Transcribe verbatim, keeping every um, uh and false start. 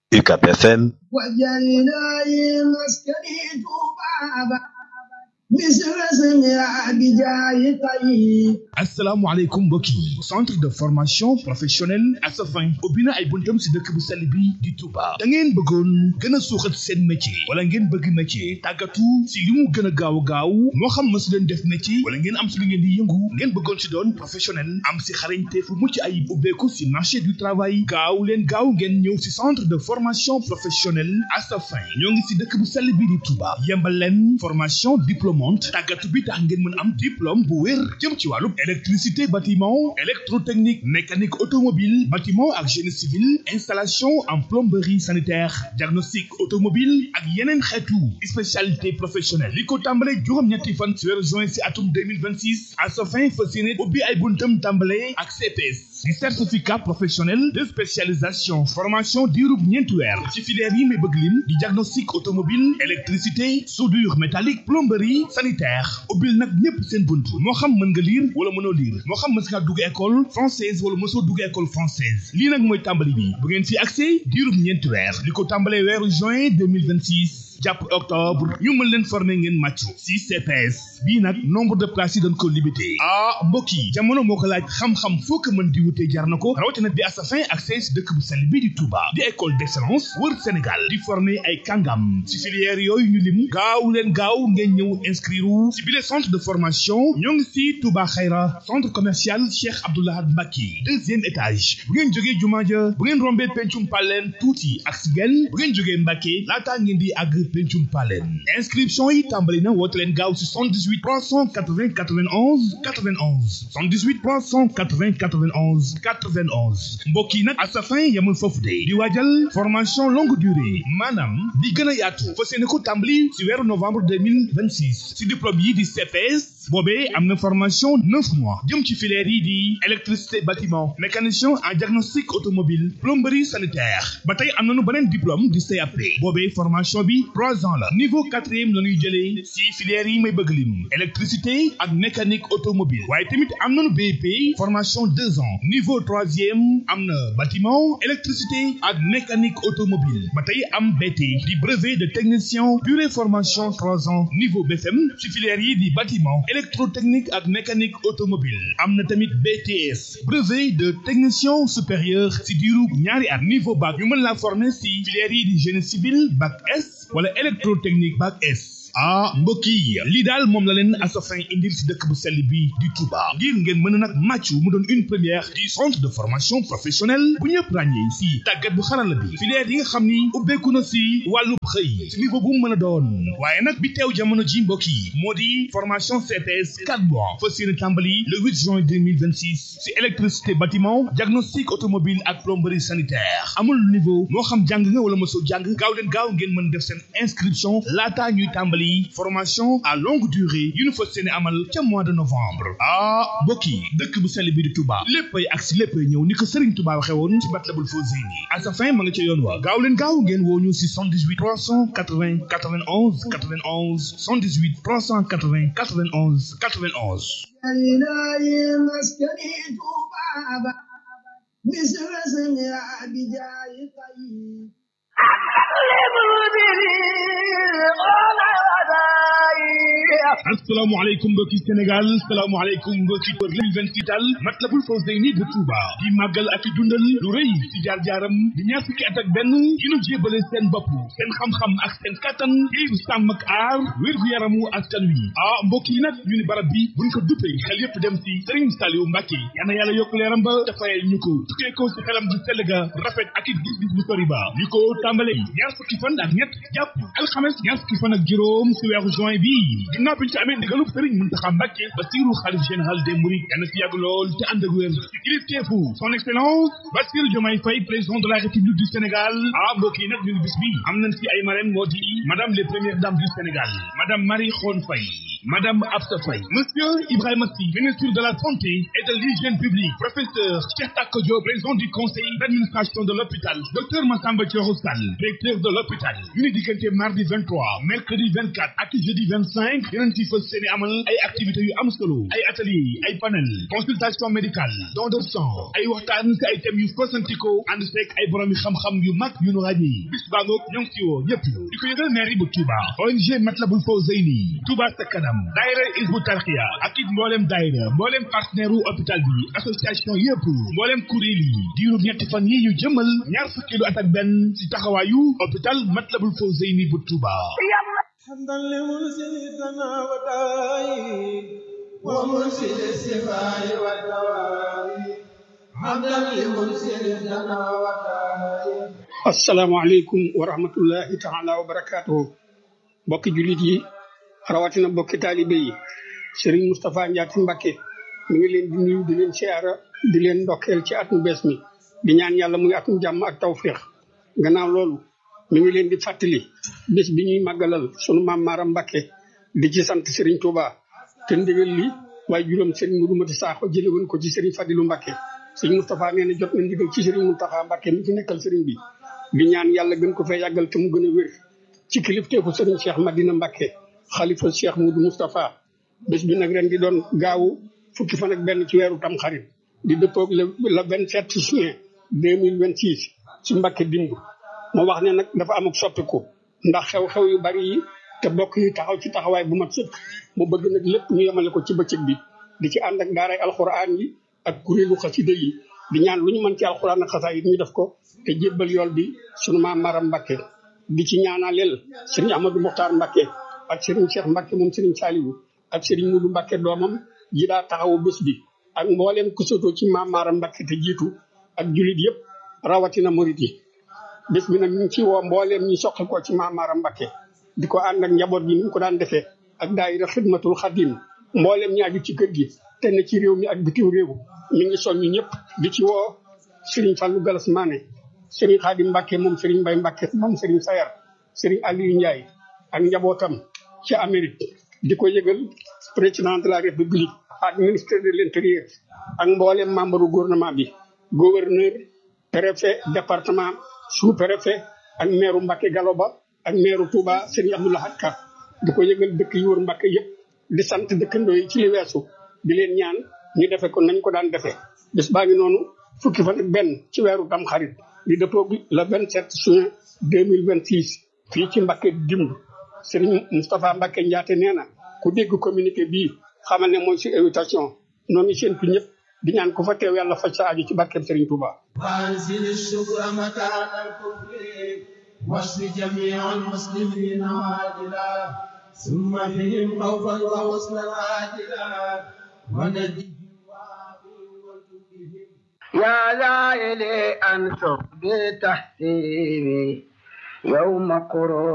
U C A B F M. asalaamaaleykum mbokk yi centre de formation professionnelle Asafin ubbi na ay buntam si dëkk bu sell bi di Touba da ngeen bëggoon gën a suuxat seen métier wala ngeen bëgg métier tàggatu si li mu gën a gaaw gaaw moo xam mësu leen def métier wala ngeen am si lu ngeen di yëngu ngeen bëggoon si doon professionnel am si xarañte fu mucc ayib ubbeeku si marché du travail gaaw leen gaaw ngeen ñëw si centre de formation professionnelle Asafin ñoo ngi si dëkk bu sell bi di Touba yembal leen formation diplômante tàggatu bi tax ngeen mën am diplôme bu wér jëm ci wàllu électricité bâtiment électrotechnique mécanique automobile bâtiment ak génie civil installation en plomberie sanitaire diagnostic automobile ak yeneen xeetu spécialité professionnelle li ko tàmbale juróom-ñetti fan ci weeru juin ci atum deux mille vingt-six Asafin fas yéene ubbi ay buntam tàmbale ak C P S di certificat professionnel de spécialisation formation diirub ñeenti weer ci filière yi may bëgg lim di diagnostic automobile électricité soudure métallique plomberie sanitaire ubbil nag ñëpp seen bunt moo xam mën nga lire wala mënoo lire moo xam mës nga dugg école française wala mësoo dugg école française lii nag mooy tàmbali bi bu ngeen fi accès diirub ñeenti weer li ko tàmbalee weeru juin deux mille vingt-six jàpp octobre ñu mën leen former ngeen màccu si C P S bii nag nombre de places yi dañ ko limité ah mbokk yi jamono moo ko laaj xam-xam foo ko mën di wutee jar na ko rawatina bi Asafin accès si dëkk bu sell bi di Touba di école d'excellence wër Sénégal di former ay kàngam si filière yooyu ñu lim gaaw leen gaaw ngeen ñëw inscrire si bile centre de formation ñoo ngi si Touba Xayra centre commercial Cheikh Abdoulahad Mbacké deuxième étage bu ngeen jógee jumaa ja bu ngeen rombee pencum paleen tuuti ak si genn bu ngeen jógee Mbacké laataa ngeen di àgg pencum paleen inscription yi tàmbali na woote leen gaaw si soixante-dix-huit trois cent quatre-vingts quatre-vingt-onze quatre-vingt-onze soixante-dix-huit trois cent quatre-vingts quatre-vingt-onze quatre-vingt-onze mbokk yi nag Asafin yamul foofu de di waajal formation longue durée maanaam di gën a yaatu fas yéene ko tàmbali si weeru novembre deux mille vingt-six si diplôme yi di C P S boobee am na formation neuf mois jëm ci filière yi di électricité bâtiment mécanicien en diagnostic automobile plomberie sanitaire ba tey am nañu beneen diplôme di C A P boobee formation bi trois ans la niveau quatrième la ñuy jëlee si filière yi may bëgg lim électricité ak mécanique automobile waaye tamit am nañu B E P formation deux ans niveau troisième am na bâtiment électricité ak mécanique automobile ba tey am B T di brevet de technicien durée formation trois ans niveau B F M si filière yi di bâtiment électrotechnique ak mécanique automobile am na tamit B T S brevet de technicien supérieur si diiru ñaari at niveau bac ñu mën la former si filière yi di génie civil bac S wala électrotechnique bac S ah mbokk yi lii daal moom la leen Asafin indil si dëkk bu sell bi di Touba ngir ngeen mën a nag màccu mu doon une première du centre de formation professionnelle bu ñëpp ràññee si tàggat bu xarala bi filière yi nga xam ni ubbeeku na si wàllu xëy si niveau bu mu mën a doon waaye nag bi teew jamono ji mbokk yi moo di formation C P S quatre mois fas yéene tàmbali le huit juin deux mille vingt-six si électricité bâtiment diagnostic automobile ak plomberie sanitaire amul niveau moo xam jàng nga wala mosoo jàng gaaw leen gaaw ngeen mën def seen inscription laataa ñuy tàmbali formation à longue durée yu ñu fas yéene amal ca mois de novembre ah mbokk yi dëkk bu sell bi di Touba léppay ak si léppay ñëw ni ko Serigne Touba waxee woon ci Matlabul Fawzayni Asafin ma nga ca yoon wa gaaw leen gaaw ngeen woo ñu si soixante-dix-huit trois cent quatre-vingts quatre-vingt-onze quatre-vingt-onze soixante-dix-huit trois cent quatre-vingts quatre-vingt-onze quatre-vingt-onze asalaamaaleykum mbokki Sénégal asalaamaaleykum mbokki deux mille vingt-six daal Matlabul Fawzayni bu Touba di màggal ak i dundal lu rëy ci jaar-jaaram di ñaar fukki at ak benn yi ñu jébale seen bopp seen xam-xam ak seen kattan ngir sàmm ak aar wér-gu-yaramu askan wi ah mbokk yi nag ñu ni barab bi buñ ko duppee xel yépp dem ci Serigne Saliou Mbacké yal na yàlla yokk leeram ba te fayal ñu ko tukkee ko ci xelam du sell ga rafet ak i gis-gis bu sori ba ñu ko tàmbale ñaar fukki fan ak ñett jàpp alxames ñaar fukki fan ak juróom ci weeru juin bi ginnaaw bi ñu ci amee ndigalu Serigne Mountakha Mbacké Bassirou khalife général des mourides yal na fi yàgg lool te ànd ak wér kilifteefu son excellence Bassirou Diomaye Faye président de la République du Sénégal ah mbokk yi nag ñu ngi bis bi am nañ ci ay marraines moo di madame les premières dames du Sénégal madame Marie Khone Faye Madame Absa Faye, Monsieur Ibrahima Sy, ministre de la Santé et de l'Hygiène publique, professeur Cheikh Tako Diop, président du conseil d'administration de l'hôpital, docteur Massamba Thioro Sall, directeur de l'hôpital. Ñu ni diggante mardi vingt-trois, mercredi vingt-quatre ak jeudi vingt-cinq, dinañ ci fi fas seeni amal ay activités yu am solo ay atelier ay panel consultation médicale don de sang ay waxtaan si ay thèmes yu fasantikoo ànd seeg ay borom yi xam-xam yu mag yu nu ràññi bis baa ngoog ñoo ngi si woo ñëpp di ko yëgal mairie bu Touba O N G Matlabul Fawzayni Touba sa kanam daayira Hizbut Tarqiyyah ak it mbooleem daayira mbooleem partenaire u hôpital bi association yëpp mbooleem kuréel yi diirub ñetti fan yi ñu jëmal ñaar fukki lu at ak benn si taxawaayu hôpital Matlabul Fawzayni bu Touba حمدا لمنزل الدنا والداء ومنزل الشفاء والدواء حمدا لمنزل الدنا والداء السلام عليكم ورحمة الله تعالى وبركاته بوكي جوليت yi rawatina bokki talibé yi Serigne Moustapha Ndiaye Mbacké mi ngi leen di nuyu di leen siyaara di leen ndokkeel ci atum bees mi di ñaan yàlla muy atum jàmm ak tawfiq gannaaw loolu mi ngi leen di fàttali bés bi ñuy màggalal sunu maam Maaram Mbacké di ci sant Serigne Touba te ndigal li waaye juróom Serigne Modou Mati Sakho jële woon ko ci Serigne Fadilou Mbacké Serigne Moustapha nee na jot na ndigal ci Serigne Mountakha Mbacké mi fi nekkal Serigne bi di ñaan yàlla gën ko fee yàggal te mu gën a wér ci kilifteefu Serigne Cheikh Madina Mbacké xalifa Cheikh Modou Moustapha bés bi nag ren di doon gaawu fukki fan ak benn ci weeru tam xarit di dëppoog le vingt-sept juin deux mille vingt-six ci Mbacké dimb moo wax ne nag dafa amuk soppiku ndax xew-xew yu bari yi te bokk yi taxaw ci taxawaay bu mat sëkk mu bëgg nag lépp ñu yemale ko ci bëccëg bi di ci ànd ak daaray alxuraan yi ak kuréelu xasida yi di ñaan lu ñu mën ci alxuraan ak xasaayid ñu def ko te jébbal yool bi sunu maam Maram Mbacké di ci ñaanaleel Serigne Ahmadou Mokhtar Mbacké ak Serigne Cheikh Mbacké moom Serigne Saliou ak Serigne Modou Mbacké doomam ji daa taxawu bés bi ak mbooleem ku sotoo ci maam Maram Mbacké te jiitu ak jullit yëpp rawatina murit yi bés bi nag ñu ngi ci woo mbooleem ñi soqi ko ci maam Maaram Mbacké di ko ànd ak njaboot gi ni ñu ko daan defee ak daayira xidmatul xadim mbooleem ñaaju ci kër gi te ne ci réew mi ak bitim réew mi ngi soññu ñëpp di ci woo Serigne Fallou Galas Mané Serigne Khadim Mbacké moom Serigne Mbaye Mbacké moom Serigne Sayar Serigne Aliou Ndiaye ak njabootam ci Amérique di ko yëgal président de la République ak ministre de l'intérieur ak mbooleem membre gouvernement bi gouverneur préfet département sous-préfet ak maire Mbacké Galoba ak maire Touba Serigne Abdoulaye Ka di ko yëgal dëkk yi wër Mbacké yëpp di sant dëkkandoo yi ci li weesu di leen ñaan ñu defe ko nañ ko daan defee bés baa ngi noonu fukki fan ak benn ci weeru tam xarit di dëppoo le vingt-sept juin deux mille vingt-six fii ci Mbacké dimb Serigne Moustapha Mbacké Ndiaye nee na ku dégg communiqué bii xamal ne mooy si invitation noo ngi séentu ñëpp di ñaan ko fa teew yàlla faj sa aju ci barkeem Serigne Touba وأنزل الشكر مكان الكفر واشف جميع المسلمين عاجلا ثم فيهم خوفا وحزنا عاجلا ونجهم وعافهم وارزقهم يا زائلي أنصب بتحسيبي يوم قرون